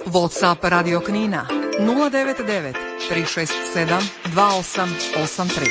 WhatsApp Radio Knina 099 367 2883.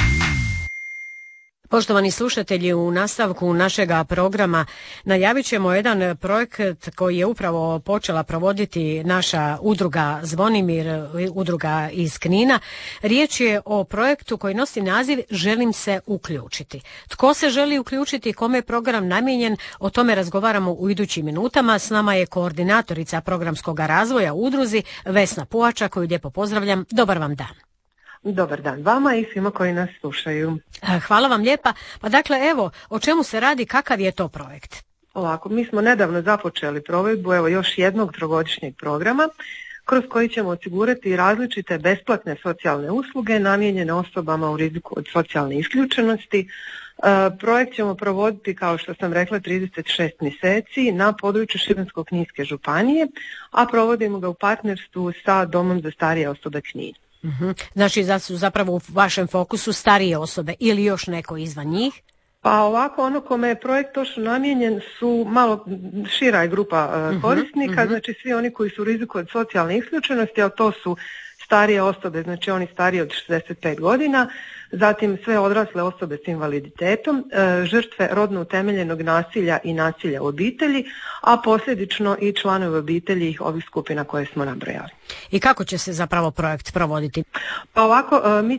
Poštovani slušatelji, u nastavku našega programa najavit ćemo jedan projekt koji je upravo počela provoditi naša udruga Zvonimir, udruga iz Knina. Riječ je o projektu koji nosi naziv Želim se uključiti. Tko se želi uključiti, kome je program namijenjen, o tome razgovaramo u idućim minutama. S nama je koordinatorica programskog razvoja u udruzi Vesna Puhača, koju lijepo pozdravljam. Dobar vam dan. Dobar dan vama i svima koji nas slušaju. Hvala vam lijepa. Pa dakle, evo, o čemu se radi, kakav je to projekt? Ovako, mi smo nedavno započeli provedbu još jednog trogodišnjeg programa kroz koji ćemo osigurati različite besplatne socijalne usluge namijenjene osobama u riziku od socijalne isključenosti. Projekt ćemo provoditi, kao što sam rekla, 36 mjeseci na području Šibensko-kninske županije, a provodimo ga u partnerstvu sa Domom za starije osobe Knin. Znači da su zapravo u vašem fokusu starije osobe ili još neko izvan njih? Pa ovako, ono kome je projekt točno namijenjen su malo šira je grupa korisnika, znači svi oni koji su u riziku od socijalne isključenosti, a to su starije osobe, znači oni stariji od 65 godina, zatim sve odrasle osobe s invaliditetom, žrtve rodno utemeljenog nasilja i nasilja u obitelji, a posljedično i članovi obitelji ovih skupina koje smo nabrojali. I kako će se zapravo projekt provoditi? Pa ovako,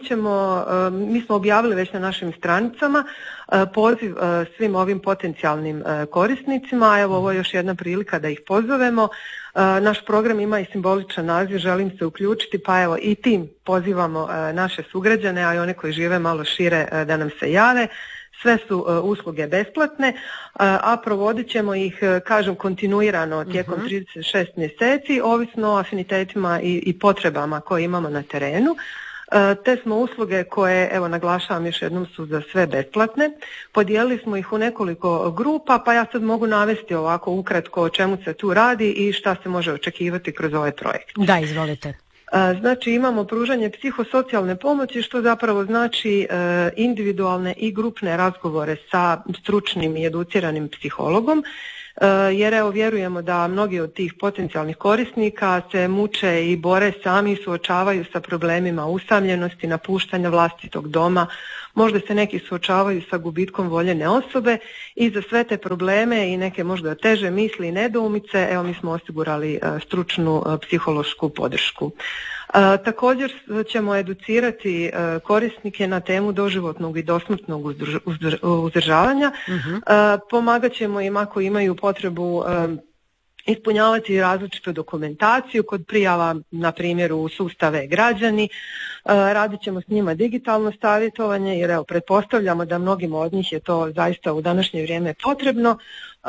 mi smo objavili već na našim stranicama poziv svim ovim potencijalnim korisnicima, a evo ovo je još jedna prilika da ih pozovemo. Naš program ima i simboličan naziv Želim se uključiti, pa evo i tim pozivamo naše sugrađane, a i one koji žive malo šire da nam se jave. Sve su usluge besplatne, a provodit ćemo ih, kažem, kontinuirano tijekom 36 mjeseci, ovisno o afinitetima i potrebama koje imamo na terenu. Te smo usluge koje, evo naglašavam još jednom, su za sve besplatne. Podijelili smo ih u nekoliko grupa, pa ja sad mogu navesti ovako ukratko o čemu se tu radi i šta se može očekivati kroz ovaj projekt. Da, izvolite. Znači imamo pružanje psihosocijalne pomoći, što zapravo znači individualne i grupne razgovore sa stručnim i educiranim psihologom, jer evo vjerujemo da mnogi od tih potencijalnih korisnika se muče i bore sami i suočavaju sa problemima usamljenosti, napuštanja vlastitog doma, možda se neki suočavaju sa gubitkom voljene osobe i za sve te probleme i neke možda teže misli i nedoumice, evo mi smo osigurali stručnu psihološku podršku. Također ćemo educirati korisnike na temu doživotnog i dosmrtnog uzdržavanja. Pomagat ćemo im ako imaju potrebu ispunjavati različitu dokumentaciju kod prijava, na primjer u sustave građani. Radit ćemo s njima digitalno savjetovanje jer evo pretpostavljamo da mnogima od njih je to zaista u današnje vrijeme potrebno.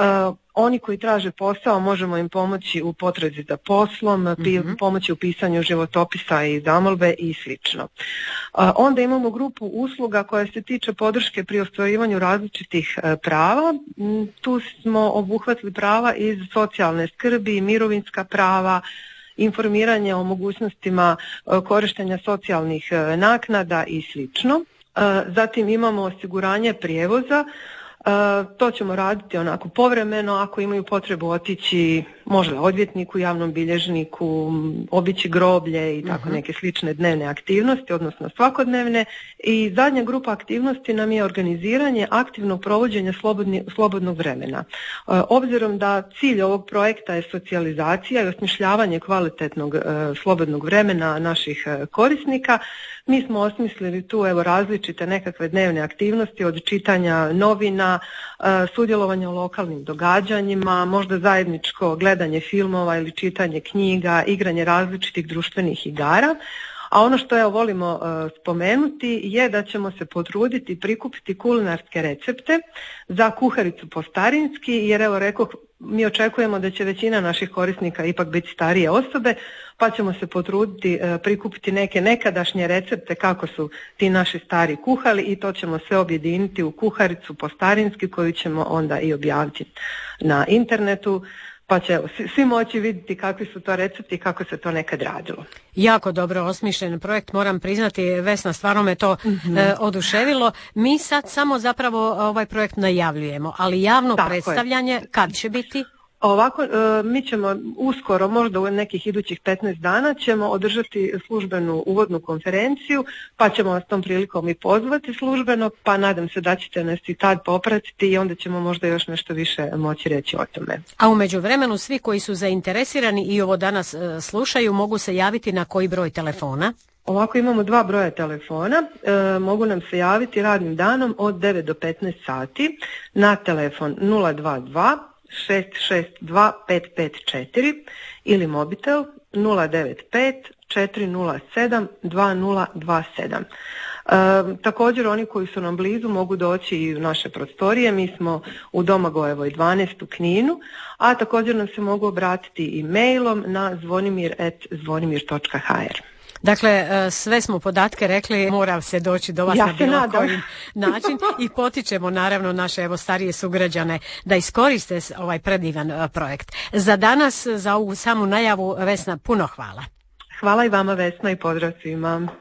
Oni koji traže posao možemo im pomoći u potrazi za poslom, pomoći u pisanju životopisa i zamolbe i slično. Onda imamo grupu usluga koja se tiče podrške pri ostvarivanju različitih prava. Tu smo obuhvatili prava iz socijalne skrbi, mirovinska prava, informiranje o mogućnostima korištenja socijalnih naknada i slično. Zatim imamo osiguranje prijevoza. To ćemo raditi onako povremeno ako imaju potrebu otići možda odvjetniku, javnom bilježniku, obići groblje i tako neke slične dnevne aktivnosti, odnosno svakodnevne. I zadnja grupa aktivnosti nam je organiziranje aktivnog provođenja slobodnog vremena. Obzirom da cilj ovog projekta je socijalizacija i osmišljavanje kvalitetnog slobodnog vremena naših korisnika, mi smo osmislili tu evo različite nekakve dnevne aktivnosti od čitanja novina, sudjelovanja u lokalnim događanjima, možda zajedničko gledanje filmova ili čitanje knjiga, igranje različitih društvenih igara. A ono što evo volimo spomenuti je da ćemo se potruditi prikupiti kulinarske recepte za kuharicu po starinski, jer evo rekoh, mi očekujemo da će većina naših korisnika ipak biti starije osobe, pa ćemo se potruditi prikupiti neke nekadašnje recepte kako su ti naši stari kuhali i to ćemo sve objediniti u kuharicu po starinski koju ćemo onda i objaviti na internetu. Pa će svi moći vidjeti kakvi su to recepti i kako se to nekad radilo. Jako dobro osmišljen projekt, moram priznati, Vesna, stvarno me to oduševilo. Mi sad samo zapravo ovaj projekt najavljujemo, ali javno predstavljanje kad će biti? Ovako, mi ćemo uskoro, možda u nekih idućih 15 dana, ćemo održati službenu uvodnu konferenciju, pa ćemo vas tom prilikom i pozvati službeno, pa nadam se da ćete nas i tad popratiti i onda ćemo možda još nešto više moći reći o tome. A u međuvremenu svi koji su zainteresirani i ovo danas slušaju mogu se javiti na koji broj telefona? Ovako, imamo 2 broja telefona, mogu nam se javiti radnim danom od 9 do 15 sati na telefon 022 662 554 ili mobitel 095 407 2027. Također oni koji su nam blizu mogu doći i u naše prostorije, mi smo u Domagojevoj 12 u Kninu, a također nam se mogu obratiti i mailom na zvonimir@zvonimir.hr. Dakle, sve smo podatke rekli, mora se doći do vas na bilo koji način i potičemo naravno naše starije sugrađane da iskoriste ovaj predivan projekt. Za danas, za ovu samu najavu, Vesna, puno hvala. Hvala i vama, Vesna, i pozdrav svima.